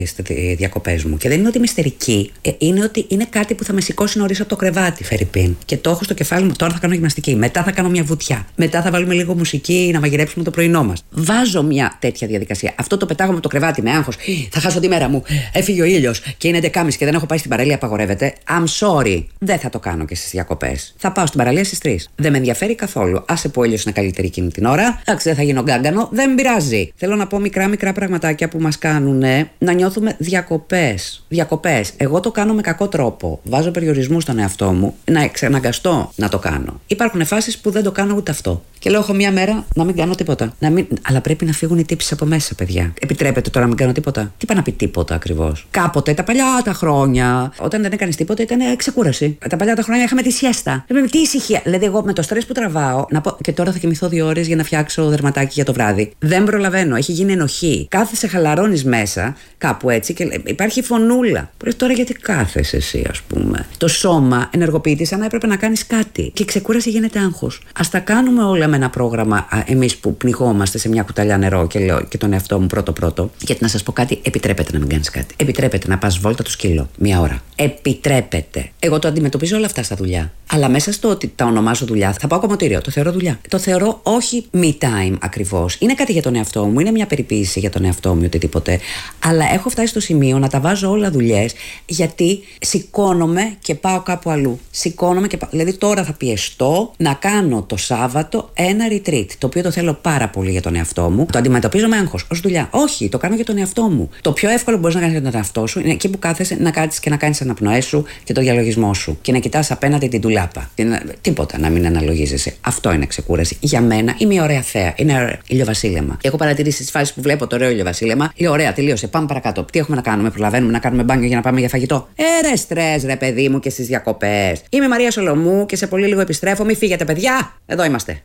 στις διακοπές μου. Και δεν είναι ότι είμαι ιστερική, είναι ότι είναι κάτι που θα με σηκώσει νωρίς από το κρεβάτι, φερειπίν. Και το έχω στο κεφάλι μου. Τώρα θα κάνω γυμναστική. Μετά θα κάνω μια βουτιά. Μετά θα βάλουμε λίγο μουσική να μαγειρέψουμε το πρωινό μας. Βάζω μια τέτοια διαδικασία. Αυτό το πετάγω με το κρεβάτι με άγχος. Θα χάσω τη μέρα μου. Έφυγε ο ήλιος και είναι 11.30 και δεν έχω πάει στην παραλία, απαγορεύεται. I'm sorry. Δεν θα το κάνω και στις διακοπές. Θα πάω στην παραλία στις 3. Δεν με ενδιαφέρει καθόλου. Άσε που ο ήλιος είναι καλύτερη εκείνη την ώρα. Εντάξει, δεν θα γίνω γκάγκανο. Δεν πειράζει. Θέλω να πω μικρά πραγματάκια που μας κάνουν να νιώθουμε διακοπές. Διακοπές. Εγώ το κάνω με κακό τρόπο. Βάζω περιορισμούς στον εαυτό μου να εξαναγκαστώ να το κάνω. Υπάρχουν φάσεις που δεν το κάνω ούτε αυτό. Και λέω: έχω μία μέρα να μην κάνω τίποτα. Αλλά πρέπει να φύγουν οι τύψεις από μέσα, παιδιά. Επιτρέπεται τώρα να μην κάνω τίποτα? Τι πάει να πει τίποτα ακριβώς? Κάποτε, τα παλιά τα χρόνια, όταν δεν έκανες τίποτα, ήταν ξεκούραση. Τα παλιά τα χρόνια είχαμε τη σιέστα. Τι ησυχία. Δηλαδή, εγώ με το στρες που τραβάω, να πω και τώρα θα κοιμηθώ 2 ώρες για να φτιάξω δερματάκι για το βράδυ. Δεν προλαβαίνω. Έχει γίνει ενοχή. Κάθεσαι, χαλαρώνεις μέσα, κάπου έτσι και υπάρχει φωνούλα. Τώρα γιατί κάθεσαι εσύ, ας πούμε? Το σώμα ενεργοποιείται σαν να έπρεπε να κάνεις κάτι. Και η ξεκούραση γίνεται άγχος. Ας τα κάνουμε όλα με ένα πρόγραμμα, εμείς που πνιγόμαστε σε μια κουταλιά νερό, και λέω και τον εαυτό μου πρώτο. Γιατί να σας πω κάτι, επιτρέπεται να μην κάνεις κάτι. Επιτρέπεται να πας βόλτα το σκύλο 1 ώρα. Επιτρέπεται. Εγώ το αντιμετωπίζω όλα αυτά στα δουλειά. Αλλά μέσα στο ότι τα ονομάζω δουλειά, θα πάω κομμωτήριο. Το θεωρώ δουλειά. Το θεωρώ όχι me time ακριβώς. Είναι κάτι για τον εαυτό μου, είναι μια περιποίηση για τον εαυτό μου, οτιδήποτε. Αλλά έχω φτάσει στο σημείο να τα βάζω όλα δουλειές, γιατί σηκώνομαι και πάω κάπου αλλού. Σηκώνομαι και πάω. Δηλαδή τώρα θα πιεστώ να κάνω το Σάββατο ένα retreat, το οποίο το θέλω πάρα πολύ για τον εαυτό μου. Το αντιμετωπίζω με άγχος, ως δουλειά. Όχι, το κάνω για τον εαυτό μου. Το πιο εύκολο που μπορείς να κάνεις για τον εαυτό σου είναι εκεί που κάθεσαι να κάτσεις και να κάνεις τις αναπνοές σου και το διαλογισμό σου. Και να κοιτάς απέναντι την ντουλάπα. Τίποτα να μην αναλογίζεσαι. Αυτό είναι ξεκούραση. Για μένα είναι μια ωραία θέα. Είναι ωραίο ηλιοβασίλεμα. Έχω παρατηρήσει τις φάσεις που βλέπω το ωραίο ηλιοβασίλεμα. Λέω: ωραία, τελείωσε. Πάμε παρακάτω. Τι έχουμε να κάνουμε? Προλαβαίνουμε να κάνουμε μπάνιο για να πάμε για φαγητό? Ρε στρες, ρε παιδί μου, και στις διακοπές. Είμαι η Μαρία Σολομού και σε πολύ λίγο επιστρέφω. Μην φύγετε, παιδιά. Εδώ είμαστε.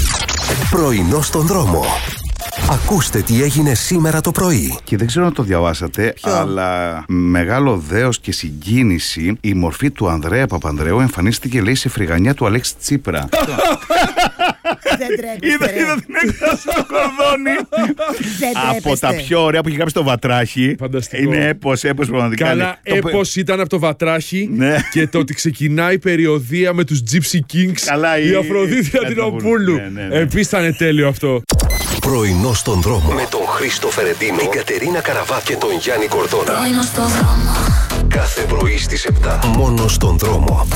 Πρωινό στον δρόμο. Ακούστε τι έγινε σήμερα το πρωί. Και δεν ξέρω αν το διαβάσατε, αλλά μεγάλο δέος και συγκίνηση, η μορφή του Ανδρέα Παπανδρέου εμφανίστηκε, λέει, σε φρυγανιά του Αλέξη Τσίπρα. Δεν τρέπεστε. Είδα την έκφραση στο κορδόνι. Από τα πιο ωραία που είχε γράψει το Βατράχι. Φανταστικό. Είναι έπος πραγματικά. Καλά, έπος ήταν από το Βατράχι. Και το ότι ξεκινάει η περιοδία με τους Gypsy Kings. Καλά, η Αφροδίτη Αντινοπούλου. Επίσης ήταν τέλειο αυτό. Πρωινό στον δρόμο. Με τον Χρήστο Φερεντίνο, την Κατερίνα Καραβά και τον Γιάννη Κορδόνα. Πρωινό στον δρόμο. Κάθε πρωί στις 7. Μόνο στον δρόμο.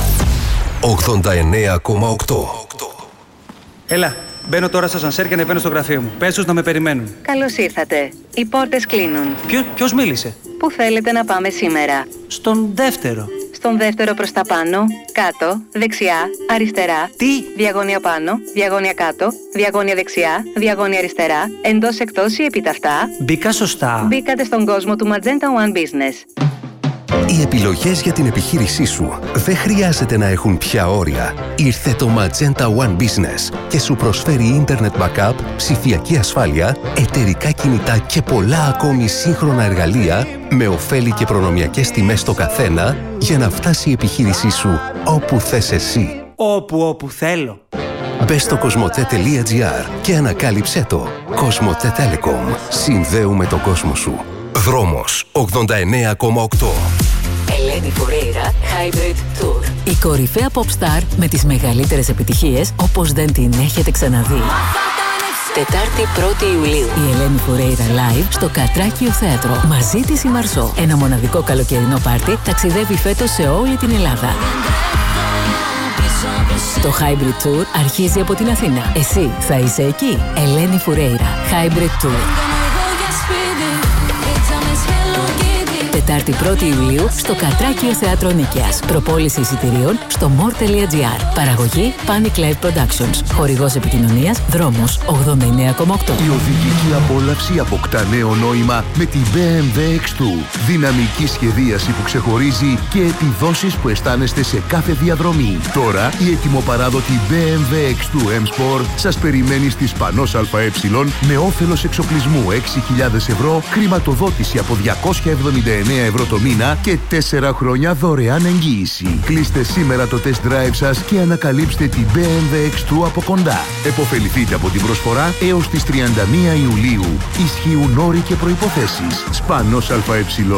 89,8. Έλα, μπαίνω τώρα στο ασανσέρ και ανεβαίνω στο γραφείο μου. Πες τους να με περιμένουν. Καλώς ήρθατε. Οι πόρτες κλείνουν. Ποιος μίλησε? Πού θέλετε να πάμε σήμερα? Στον δεύτερο. Στον δεύτερο προς τα πάνω, κάτω, δεξιά, αριστερά. Τι? Διαγώνια πάνω, διαγώνια κάτω, διαγώνια δεξιά, διαγώνια αριστερά, εντός εκτός ή επιταυτά. Μπήκα σωστά. Μπήκατε στον κόσμο του Magenta One Business. Οι επιλογές για την επιχείρησή σου δεν χρειάζεται να έχουν πια όρια. Ήρθε το Magenta One Business και σου προσφέρει Internet Backup, ψηφιακή ασφάλεια, εταιρικά κινητά και πολλά ακόμη σύγχρονα εργαλεία με ωφέλη και προνομιακές τιμές στο καθένα για να φτάσει η επιχείρησή σου όπου θες εσύ. Όπου θέλω. Μπες στο cosmote.gr και ανακάλυψέ το. Cosmote Telecom. Συνδέουμε τον κόσμο σου. Δρόμος 89,8. Ελένη Φουρέιρα Hybrid Tour. Η κορυφαία pop star με τις μεγαλύτερες επιτυχίες όπως δεν την έχετε ξαναδεί. Τετάρτη 1η Ιουλίου. Η Ελένη Φουρέιρα live στο Κατράκιο Θέατρο. Μαζί της η Μαρσό. Ένα μοναδικό καλοκαιρινό πάρτι ταξιδεύει φέτος σε όλη την Ελλάδα. Το Hybrid Tour αρχίζει από την Αθήνα. Εσύ θα είσαι εκεί. Ελένη Φουρέιρα Hybrid Tour. Τετάρτη 1η Ιουλίου στο Κατράκιο Θέατρο Νίκαιας. Προπόληση εισιτηρίων στο more.gr. Παραγωγή Panic Live Productions. Χορηγός επικοινωνίας Δρόμος 89,8. Η οδηγική απόλαυση αποκτά νέο νόημα με τη BMW X2. Δυναμική σχεδίαση που ξεχωρίζει και επιδόσεις που αισθάνεστε σε κάθε διαδρομή. Τώρα η ετοιμοπαράδοτη BMW X2 M Sport σας περιμένει στη Σπανός ΑΕ με όφελος εξοπλισμού 6.000 ευρώ, χρηματοδότηση από 279 € το μήνα και 4 χρόνια δωρεάν εγγύηση. Κλείστε σήμερα το test drive σας και ανακαλύψτε την BMW X2 από κοντά. Εποφεληθείτε από την προσφορά έως τις 31 Ιουλίου. Ισχύουν όροι και προϋποθέσεις. Σπανός ΑΕ